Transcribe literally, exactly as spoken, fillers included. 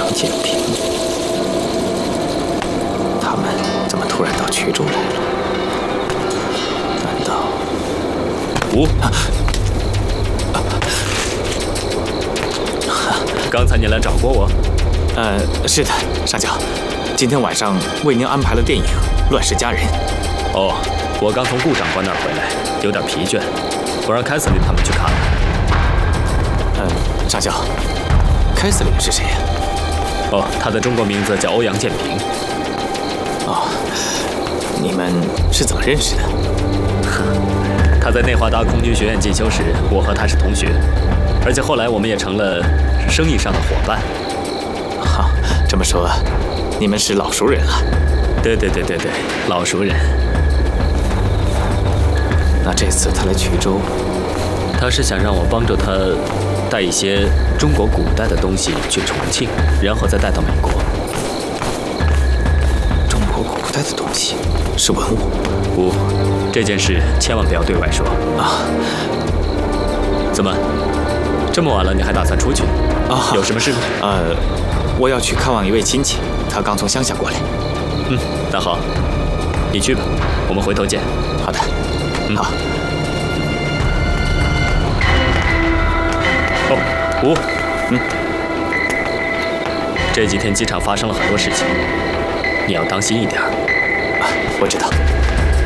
建平，他们怎么突然到衢州来了？难道吴？啊刚才你来找过我？ 呃，是的，上校，今天晚上为您安排了电影《乱世佳人》。 哦，我刚从顾长官那儿回来，有点疲倦，我让凯瑟琳他们去看了。 嗯，上校，凯瑟琳是谁呀？ 哦，他的中国名字叫欧阳建平。 哦，你们是怎么认识的？ 他在内华达空军学院进修时，我和他是同学，而且后来我们也成了生意上的伙伴。 好，这么说，你们是老熟人了？ 对对对对对，老熟人。 那这次他来衢州， 他是想让我帮助他带一些中国古代的东西去重庆，然后再带到美国。 中国古代的东西是文物？ 不，这件事千万不要对外说啊！ 怎么，这么晚了你还打算出去？ 啊， 有什么事吗？ 呃，我要去看望一位亲戚，他刚从乡下过来。 嗯，那好，你去吧，我们回头见。 好的， 嗯， 好。 哦，吴， 嗯， 这几天机场发生了很多事情，你要当心一点。 啊，我知道。